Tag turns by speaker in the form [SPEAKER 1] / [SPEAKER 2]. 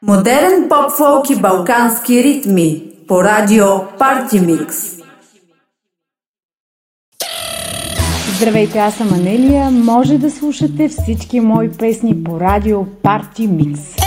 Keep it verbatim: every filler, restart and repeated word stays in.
[SPEAKER 1] Модерен поп-фолк и балкански ритми по радио Party Mix.
[SPEAKER 2] Здравейте, аз съм Анелия. Може да слушате всички мои песни по радио Party Mix.